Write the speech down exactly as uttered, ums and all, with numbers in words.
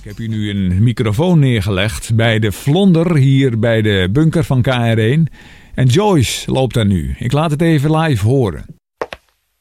heb hier nu een microfoon neergelegd bij de Vlonder hier bij de bunker van K R één. En Joyce loopt daar nu. Ik laat het even live horen.